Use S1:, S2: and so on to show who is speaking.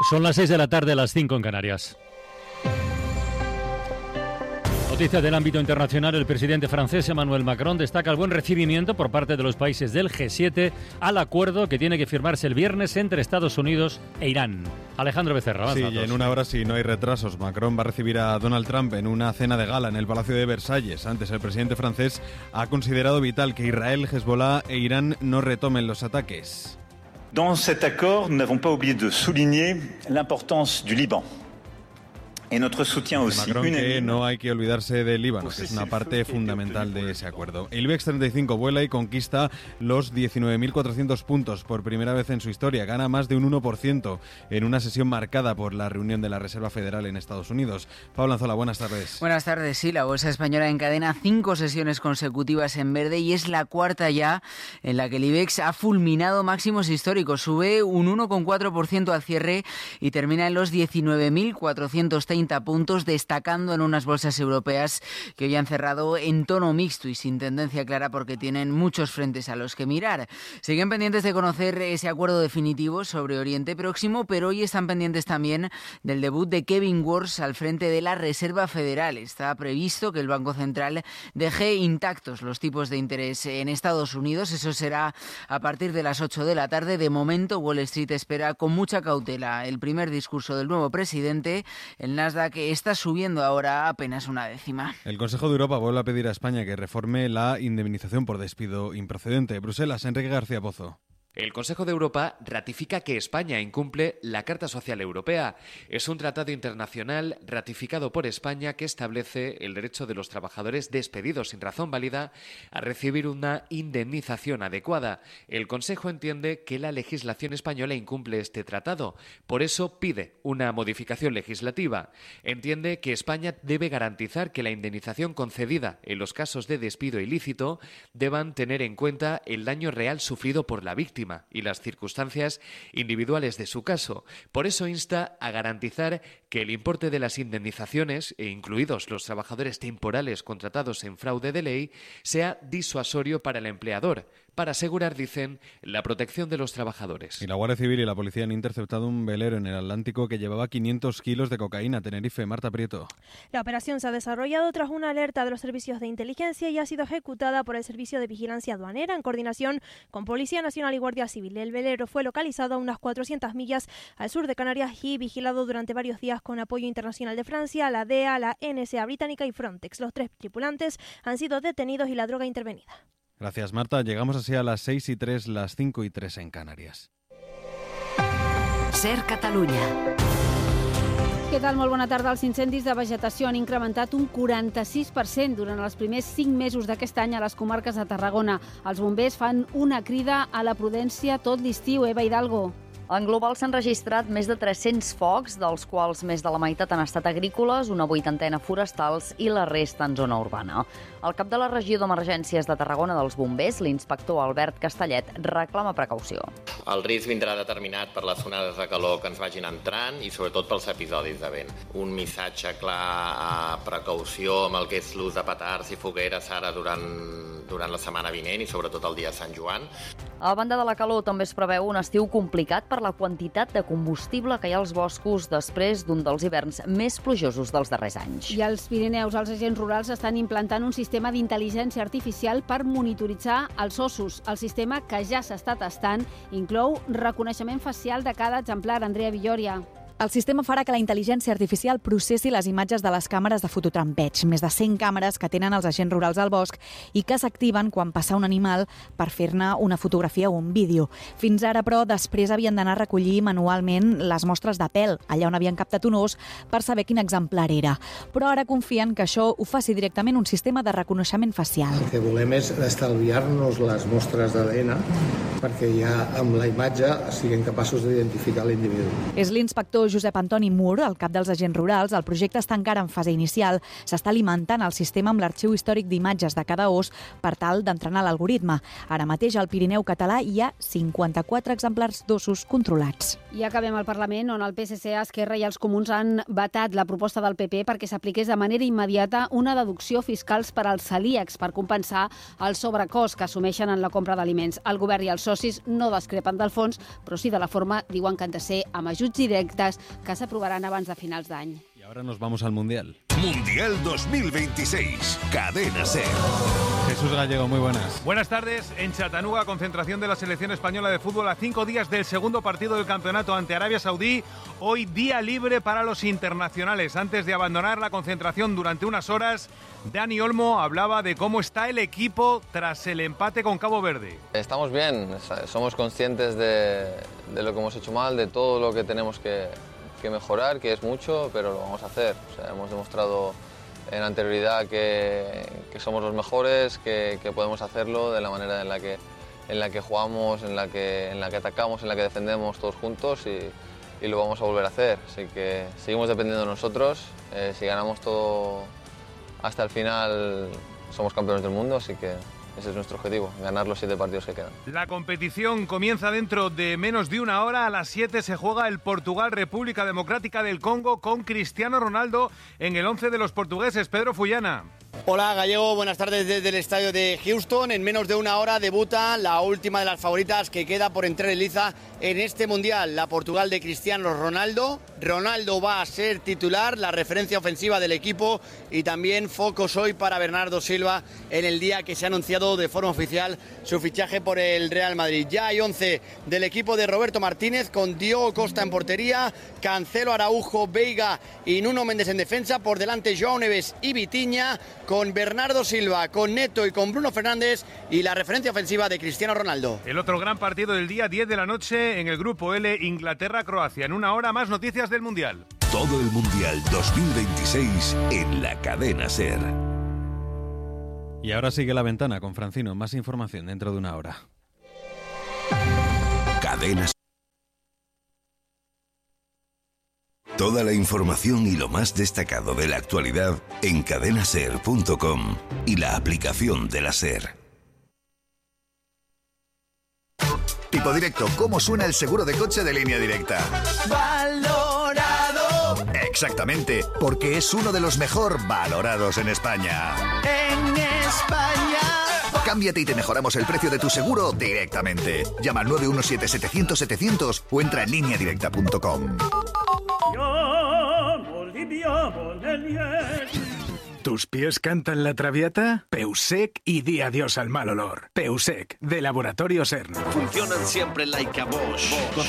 S1: Son las 6 de la tarde, las 5 en Canarias. Noticia del ámbito internacional, el presidente francés Emmanuel Macron destaca el buen recibimiento por parte de los países del G7 al acuerdo que tiene que firmarse el viernes entre Estados Unidos e Irán. Alejandro Becerra, más datos.
S2: Sí, y en una hora, si no hay retrasos, Macron va a recibir a Donald Trump en una cena de gala en el Palacio de Versalles. Antes, el presidente francés ha considerado vital que Israel, Hezbollah e Irán no retomen los ataques.
S3: Dans cet accord, nous n'avons pas oublié de souligner l'importance du Liban. Et notre soutien aussi
S2: Macron que no hay que olvidarse del Líbano, que es una parte fundamental de ese acuerdo. El IBEX 35 vuela y conquista los 19.400 puntos por primera vez en su historia. Gana más de un 1% en una sesión marcada por la reunión de la Reserva Federal en Estados Unidos. Pablo Anzola, buenas tardes.
S4: Buenas tardes. Sí, la bolsa española encadena 5 sesiones consecutivas en verde y es la cuarta ya en la que el IBEX ha fulminado máximos históricos. Sube un 1,4% al cierre y termina en los 19.430 puntos, destacando en unas bolsas europeas que hoy han cerrado en tono mixto y sin tendencia clara porque tienen muchos frentes a los que mirar. Siguen pendientes de conocer ese acuerdo definitivo sobre Oriente Próximo, pero hoy están pendientes también del debut de Kevin Warsh al frente de la Reserva Federal. Está previsto que el Banco Central deje intactos los tipos de interés en Estados Unidos. Eso será a partir de las 8 de la tarde. De momento, Wall Street espera con mucha cautela el primer discurso del nuevo presidente. El Nasdaq que está subiendo ahora apenas una décima.
S2: El Consejo de Europa vuelve a pedir a España que reforme la indemnización por despido improcedente. Bruselas, Enrique García Pozo.
S5: El Consejo de Europa ratifica que España incumple la Carta Social Europea. Es un tratado internacional ratificado por España que establece el derecho de los trabajadores despedidos sin razón válida a recibir una indemnización adecuada. El Consejo entiende que la legislación española incumple este tratado. Por eso pide una modificación legislativa. Entiende que España debe garantizar que la indemnización concedida en los casos de despido ilícito deban tener en cuenta el daño real sufrido por la víctima y las circunstancias individuales de su caso. Por eso insta a garantizar que el importe de las indemnizaciones, incluidos los trabajadores temporales contratados en fraude de ley, sea disuasorio para el empleador, para asegurar, dicen, la protección de los trabajadores.
S2: Y la Guardia Civil y la policía han interceptado un velero en el Atlántico que llevaba 500 kilos de cocaína a Tenerife. Marta Prieto.
S6: La operación se ha desarrollado tras una alerta de los servicios de inteligencia y ha sido ejecutada por el Servicio de Vigilancia Aduanera en coordinación con Policía Nacional y Guardia Civil. El velero fue localizado a unas 400 millas al sur de Canarias y vigilado durante varios días con apoyo internacional de Francia, la DEA, la NSA británica y Frontex. Los 3 tripulantes han sido detenidos y la droga intervenida.
S2: Gracias, Marta. Llegamos así a las 6:03, las 5:03 en Canarias.
S7: SER Catalunya.
S8: Què tal? Molt bona tarda. Els incendis de vegetació han incrementat un 46% durant els primers 5 mesos d'aquest any a les comarques de Tarragona. Els bombers fan una crida a la prudència tot l'estiu. Eva Hidalgo.
S9: En global s'han registrat més de 300 focs, dels quals més de la meitat han estat agrícoles, una 80 forestals i la resta en zona urbana. El cap de la regió d'emergències de Tarragona dels bombers, l'inspector Albert Castellet, reclama precaució.
S10: El risc vindrà determinat per les onades de calor que ens vagin entrant i sobretot pels episodis de vent. Un missatge clar a precaució amb el que és l'ús de petards i fogueres ara durant la setmana vinent i sobretot el dia de Sant Joan.
S9: A banda de la calor també es preveu un estiu complicat per la quantitat de combustible que hi ha als boscos després d'un dels hiverns més plujosos dels darrers anys.
S8: I als Pirineus, els agents rurals estan implantant un sistema d'intel·ligència artificial per monitoritzar els ossos. El sistema, que ja s'està tastant, inclou reconeixement facial de cada exemplar. Andrea Villòria.
S11: El sistema farà que la intel·ligència artificial processi les imatges de les càmeres de fototrampeig, més de 100 càmeres que tenen els agents rurals al bosc i que s'activen quan passa un animal per fer-ne una fotografia o un vídeo. Fins ara, però, després havien d'anar a recollir manualment les mostres de pèl, allà on havien captat un os, per saber quin exemplar era. Però ara confien que això ho faci directament un sistema de reconeixement facial.
S12: El que volem és estalviar-nos les mostres d'ADN perquè ja amb la imatge siguem capaços d'identificar l'individu.
S11: És l'inspector Josep Antoni Mur, el cap dels agents rurals. El projecte està encara en fase inicial. S'està alimentant el sistema amb l'arxiu històric d'imatges de cada os per tal d'entrenar l'algoritme. Ara mateix al Pirineu català hi ha 54 exemplars d'ossos controlats.
S8: I acabem al Parlament, on el PSC, Esquerra i els Comuns han vetat la proposta del PP perquè s'apliqués de manera immediata una deducció fiscal per als celíacs per compensar el sobrecost que assumeixen en la compra d'aliments. El govern i el PSOE socis no discrepen del fons, però sí de la forma. Diuen que han de ser amb ajuts directes que s'aprovaran abans de finals d'any.
S2: Y ahora nos vamos al Mundial.
S7: Mundial 2026, Cadena SER.
S2: Jesús Gallego, muy buenas.
S13: Buenas tardes. En Chattanooga, concentración de la selección española de fútbol a 5 días del segundo partido del campeonato ante Arabia Saudí. Hoy día libre para los internacionales. Antes de abandonar la concentración durante unas horas, Dani Olmo hablaba de cómo está el equipo tras el empate con Cabo Verde.
S14: Estamos bien, somos conscientes de lo que hemos hecho mal, de todo lo que tenemos que mejorar, que es mucho, pero lo vamos a hacer. O sea, hemos demostrado en anterioridad que somos los mejores, que podemos hacerlo de la manera en la que jugamos, en la que atacamos, en la que defendemos todos juntos y lo vamos a volver a hacer. Así que seguimos dependiendo de nosotros. Si ganamos todo hasta el final, somos campeones del mundo, así que ese es nuestro objetivo, ganar los 7 partidos que quedan.
S13: La competición comienza dentro de menos de una hora. A las 7 se juega el Portugal-República Democrática del Congo con Cristiano Ronaldo en el 11 de los portugueses. Pedro Fullana.
S15: Hola Gallego, buenas tardes desde el estadio de Houston. En menos de una hora debuta la última de las favoritas que queda por entrar en liza en este Mundial, la Portugal de Cristiano Ronaldo. Ronaldo va a ser titular, la referencia ofensiva del equipo, y también focos hoy para Bernardo Silva en el día que se ha anunciado de forma oficial su fichaje por el Real Madrid. Ya hay 11 del equipo de Roberto Martínez, con Diogo Costa en portería, Cancelo, Araujo, Veiga y Nuno Méndez en defensa, por delante João Neves y Vitinha, con Bernardo Silva, con Neto y con Bruno Fernández, y la referencia ofensiva de Cristiano Ronaldo.
S13: El otro gran partido del día, 10 de la noche, en el grupo L, Inglaterra-Croacia. En una hora más noticias del Mundial.
S7: Todo el Mundial 2026 en la Cadena SER.
S2: Y ahora sigue La Ventana con Francino. Más información dentro de una hora.
S7: Cadena SER. Toda la información y lo más destacado de la actualidad en cadenaser.com y la aplicación de la SER.
S16: Tipo Directo, ¿cómo suena el seguro de coche de Línea Directa? ¡Valorado! Exactamente, porque es uno de los mejor valorados en España. ¡En España! Cámbiate y te mejoramos el precio de tu seguro directamente. Llama al 917-700-700 o entra en lineadirecta.com.
S17: ¿Tus pies cantan la traviata? Peusec y di adiós al mal olor. Peusec, de Laboratorio Sern.
S18: Funcionan siempre like a Bosch.